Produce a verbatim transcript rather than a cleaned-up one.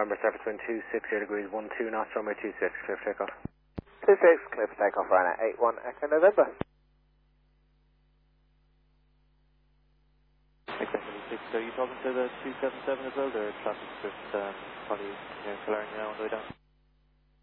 November, surface wind two six zero degrees, one two knots, runway two six, clear for takeoff. two six, clear for takeoff, Ryanair eight one, Echo November. Executive six, are you talking to the two seven seven as well? Their traffic's just um, probably you know, clearing now on the way down.